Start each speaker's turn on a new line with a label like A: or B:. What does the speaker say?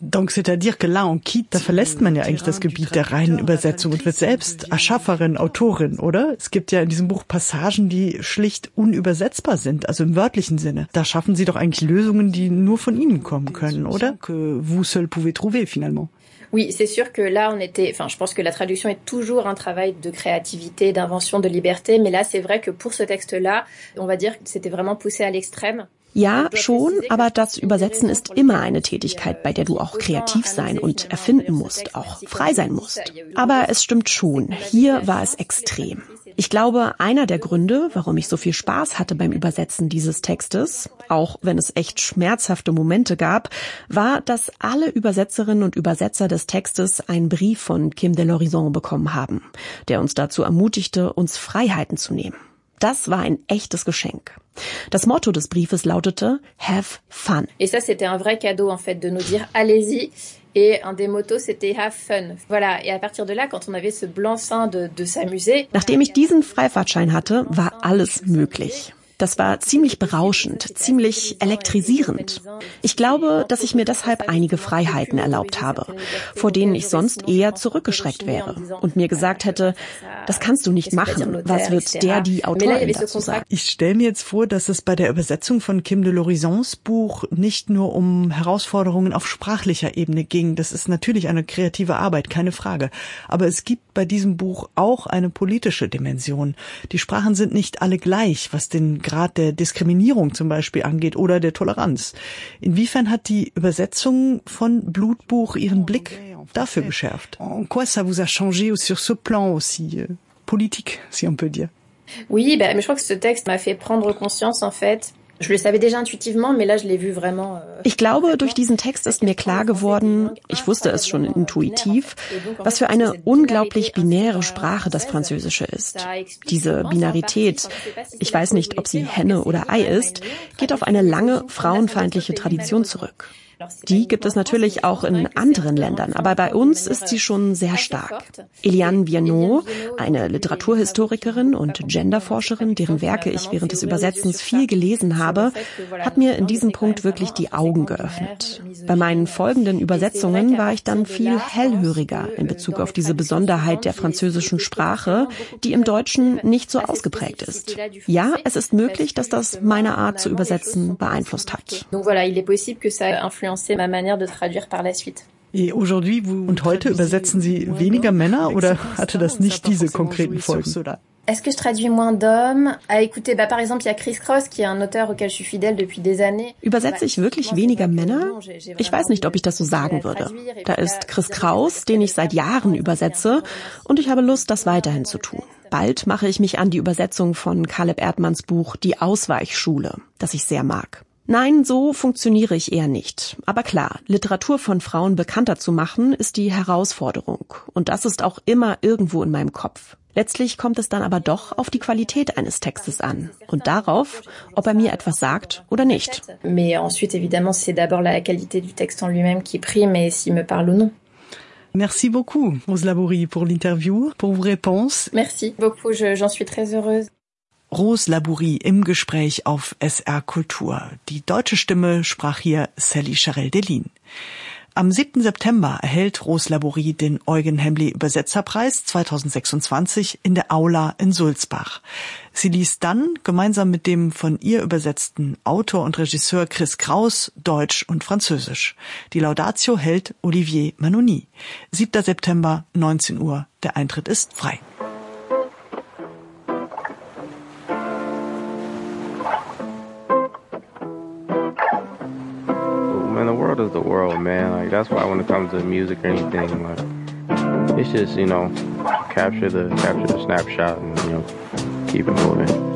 A: Donc c'est-à-dire que là on quitte, da verlässt man ja eigentlich das Gebiet der reinen Übersetzung und wird selbst Erschafferin, Autorin, oder? Es gibt ja in diesem Buch Passagen, die schlicht unübersetzbar sind, also im wörtlichen Sinne. Da schaffen Sie doch eigentlich Lösungen, die nur von Ihnen kommen können, oder? Que vous seul pouvez trouver finalement.
B: Oui, c'est sûr que là, je pense que la traduction est toujours un travail de créativité, d'invention, de liberté, mais là, c'est vrai que pour ce texte-là, on va dire que c'était vraiment poussé à l'extrême.
C: Ja, schon, aber das Übersetzen ist immer eine Tätigkeit, bei der du auch kreativ sein und erfinden musst, auch frei sein musst. Aber es stimmt schon, hier war es extrem. Ich glaube, einer der Gründe, warum ich so viel Spaß hatte beim Übersetzen dieses Textes, auch wenn es echt schmerzhafte Momente gab, war, dass alle Übersetzerinnen und Übersetzer des Textes einen Brief von Kim de l'Horizon bekommen haben, der uns dazu ermutigte, uns Freiheiten zu nehmen. Das war ein echtes Geschenk. Das Motto des Briefes lautete Have fun.
B: Et ça, c'était un vrai cadeau, en fait, de nous dire allez-y. Et un des mottos, c'était have fun. Voilà. Et à partir de là, quand on avait ce blanc-seing de s'amuser.
C: Nachdem ich diesen Freifahrtschein hatte, war alles möglich. Das war ziemlich berauschend, ziemlich elektrisierend. Ich glaube, dass ich mir deshalb einige Freiheiten erlaubt habe, vor denen ich sonst eher zurückgeschreckt wäre und mir gesagt hätte, das kannst du nicht machen, was wird die Autorin dazu sagen?
A: Ich stelle mir jetzt vor, dass es bei der Übersetzung von Kim de l'Horizons Buch nicht nur um Herausforderungen auf sprachlicher Ebene ging. Das ist natürlich eine kreative Arbeit, keine Frage. Aber es gibt bei diesem Buch auch eine politische Dimension. Die Sprachen sind nicht alle gleich, was den Grad der Diskriminierung zum Beispiel angeht oder der Toleranz. Inwiefern hat die Übersetzung von Blutbuch Ihren Blick dafür geschärft? En quoi ça vous a changé sur ce plan aussi politique, si on peut dire?
B: Oui, mais je crois que ce texte m'a fait prendre conscience, en fait. Je le savais déjà intuitivement, mais là je l'ai vu vraiment.
C: Ich glaube, durch diesen Text ist mir klar geworden, ich wusste es schon intuitiv, was für eine unglaublich binäre Sprache das Französische ist. Diese Binarität, ich weiß nicht, ob sie Henne oder Ei ist, geht auf eine lange frauenfeindliche Tradition zurück. Die gibt es natürlich auch in anderen Ländern, aber bei uns ist sie schon sehr stark. Eliane Viennot, eine Literaturhistorikerin und Genderforscherin, deren Werke ich während des Übersetzens viel gelesen habe, hat mir in diesem Punkt wirklich die Augen geöffnet. Bei meinen folgenden Übersetzungen war ich dann viel hellhöriger in Bezug auf diese Besonderheit der französischen Sprache, die im Deutschen nicht so ausgeprägt ist. Ja, es ist möglich, dass das meine Art zu übersetzen beeinflusst hat.
B: Ma manière de traduire par la suite.
A: Und heute übersetzen Sie weniger Männer oder hatte das nicht diese konkreten Folgen?
B: Est-ce que je traduis moins d'hommes? Écoutez, par exemple, il y a Chris Cross, qui est un auteur auquel je suis fidèle depuis des années.
C: Übersetze ich wirklich weniger Männer? Ich weiß nicht, ob ich das so sagen würde. Da ist Chris Kraus, den ich seit Jahren übersetze, und ich habe Lust, das weiterhin zu tun. Bald mache ich mich an die Übersetzung von Caleb Erdmanns Buch Die Ausweichschule, das ich sehr mag. Nein, so funktioniere ich eher nicht. Aber klar, Literatur von Frauen bekannter zu machen, ist die Herausforderung. Und das ist auch immer irgendwo in meinem Kopf. Letztlich kommt es dann aber doch auf die Qualität eines Textes an und darauf, ob er mir etwas sagt oder nicht.
B: Mais ensuite, évidemment, c'est d'abord la qualité du texte en lui-même qui prime et s'il me parle ou non.
A: Merci beaucoup, Rose Labourie, pour l'interview, pour vos réponses.
B: Merci beaucoup, j'en suis très heureuse.
A: Rose Labourie im Gespräch auf SR Kultur. Die deutsche Stimme sprach hier Sally Charel-Delin. Am 7. September erhält Rose Labourie den Eugen Hemley Übersetzerpreis 2026 in der Aula in Sulzbach. Sie liest dann gemeinsam mit dem von ihr übersetzten Autor und Regisseur Chris Kraus Deutsch und Französisch. Die Laudatio hält Olivier Manoni. 7. September, 19 Uhr. Der Eintritt ist frei.
D: The world is the world, man. Like, that's why when it comes to music or anything, like, it's just, capture the snapshot and, keep it moving.